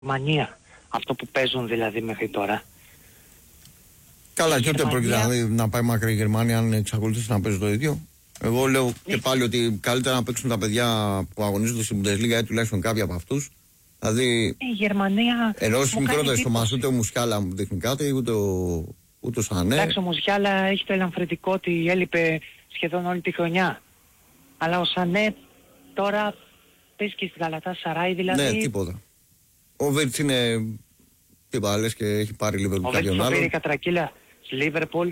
Γερμανία. Αυτό που παίζουν δηλαδή μέχρι τώρα. Καλά, και ούτε πρόκειται να πάει μακριά η Γερμανία αν εξακολουθήσει να παίζει το ίδιο. Εγώ λέω και πάλι ότι καλύτερα να παίξουν τα παιδιά που αγωνίζονται στην Bundesliga ή τουλάχιστον κάποια από αυτούς. Δηλαδή. Η Γερμανία. Ενώ μικρότερε ομάδε, ούτε ο Μουσιάλα μου δείχνει κάτι, ούτε ο Σανέ. Εντάξει, ο Μουσιάλα έχει το ελαμφρυντικό ότι έλειπε σχεδόν όλη τη χρονιά. Αλλά ο Σανέ τώρα παίζει και στην Γαλατάσαράι, δηλαδή. Ναι, τίποτα. Ο Βίρτς είναι. Τίποτα, λες και έχει πάρει Λίβερπουλ κάποιον άλλον. Ο Βίρτς πήρε κατρακύλα στη Λίβερπουλ.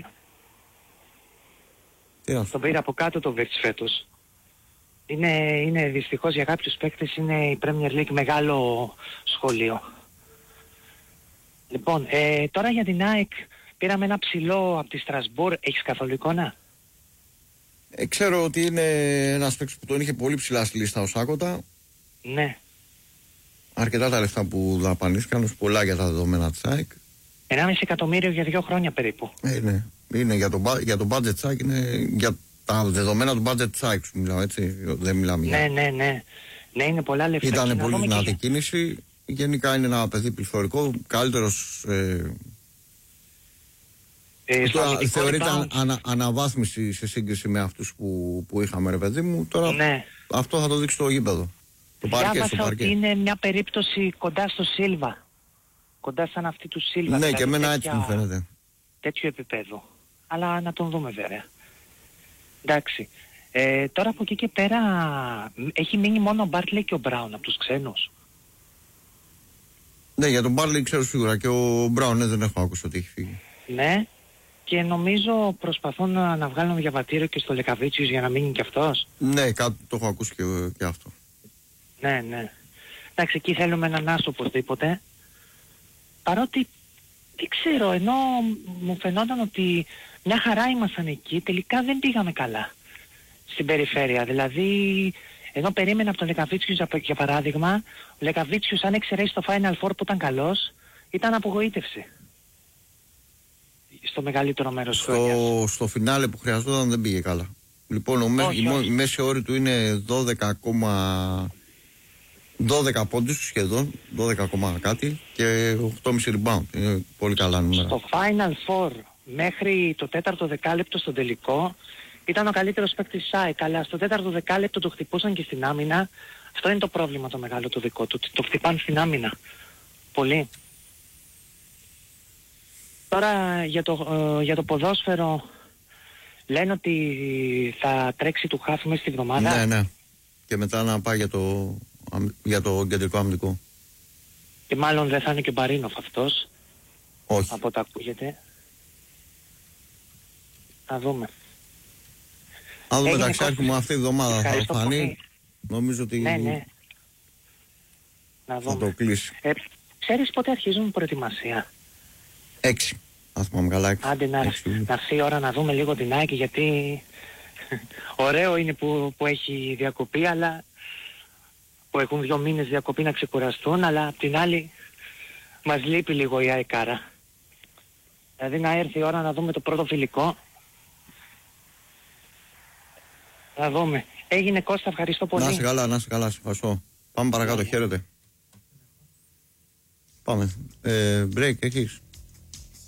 Τον πήρε από κάτω το Βίρτς φέτος. Είναι δυστυχώς για κάποιους παίκτες είναι η Premier League μεγάλο σχολείο. Λοιπόν, τώρα για την ΑΕΚ πήραμε ένα ψηλό από τη Στρασβούρ. Έχεις καθόλου εικόνα? Ξέρω ότι είναι ένας παίκτης που τον είχε πολύ ψηλά στη λίστα ο Σάκοτα. Ναι. Αρκετά τα λεφτά που δαπανίστηκαν, πολλά για τα δεδομένα της ΑΕΚ. 1,5 εκατομμύριο για 2 χρόνια περίπου. Ναι. Είναι για το budget της ΑΕΚ, είναι για τα δεδομένα του budget της ΑΕΚ, μιλάω έτσι. Δεν μιλάμε για. Ναι. Ναι, είναι πολλά λεφτά. Ήταν πολύ δυνατή κίνηση. Γενικά είναι ένα παιδί πληθωρικό, καλύτερος. Θεωρείται αναβάθμιση σε σύγκριση με αυτούς που είχαμε, ρε παιδί μου. Τώρα ναι. Αυτό θα το δείξει το γήπεδο. Το διάβασα ότι είναι μια περίπτωση κοντά στο Σίλβα. Κοντά σαν αυτή του Σίλβα. Ναι, δηλαδή και εμένα έτσι μου φαίνεται. Τέτοιο επίπεδο. Αλλά να τον δούμε βέβαια. Εντάξει. Τώρα από εκεί και πέρα έχει μείνει μόνο ο Μπάρτλεϊ και ο Μπράουν από τους ξένους. Ναι, για τον Μπάρτλεϊ ξέρω σίγουρα, και ο Μπράουν δεν έχω ακούσει ότι έχει φύγει. Ναι, και νομίζω προσπαθούν να βγάλουν διαβατήριο και στο Λεκαβίτσιος για να μείνει και αυτός. Ναι, κάτι το έχω ακούσει και αυτό. Ναι. Εντάξει, εκεί θέλουμε έναν άσο οπωσδήποτε. Παρότι, δεν ξέρω, ενώ μου φαινόταν ότι μια χαρά ήμασταν εκεί, τελικά δεν πήγαμε καλά στην περιφέρεια. Δηλαδή, ενώ περίμενα από τον Λεκαβίτσιος για παράδειγμα, ο Λεκαβίτσιος αν εξαιρέσει το Final Four που ήταν καλός, ήταν απογοήτευση. Στο μεγαλύτερο μέρος της χρονιάς. Στο φινάλε που χρειαζόταν δεν πήγε καλά. Λοιπόν, η μέση όρη του είναι 12 πόντους σχεδόν, 12 κάτι και 8,5 rebound. Είναι πολύ καλά νούμερα. Στο Final Four μέχρι το 4ο δεκάλεπτο στον τελικό ήταν ο καλύτερος παίκτης της ΑΕΚ, αλλά στο 4ο δεκάλεπτο το χτυπούσαν και στην άμυνα. Αυτό είναι το πρόβλημα το μεγάλο το δικό του, το χτυπάνε στην άμυνα. Πολύ. Τώρα για το ποδόσφαιρο λένε ότι θα τρέξει του χάφ μέσα στη βδομάδα. Ναι. Και μετά να πάει για το κεντρικό αμυντικό. Και μάλλον δεν θα είναι και ο Μπαρίνοφ αυτός. Όχι. Από ό,τι ακούγεται. Θα δούμε. Αν δούμε ταξιάρχη μου αυτή η εβδομάδα θα φανεί. Νομίζω ότι ναι. θα το κλείσει. Ξέρεις πότε αρχίζουν προετοιμασία? 6. Ας πούμε καλά. Άντε να έρθει η ώρα να δούμε λίγο την ΑΕΚ, γιατί ωραίο είναι που έχει διακοπή, αλλά που έχουν 2 μήνες διακοπή να ξεκουραστούν, αλλά απ' την άλλη μας λείπει λίγο η ΑΕΚΑΡΑ. Δηλαδή να έρθει η ώρα να δούμε το πρώτο φιλικό. Να δούμε. Έγινε Κώστα, ευχαριστώ πολύ. Να είσαι καλά, σε ευχαριστώ. Πάμε παρακάτω, χαίρετε. Πάμε. Break έχεις?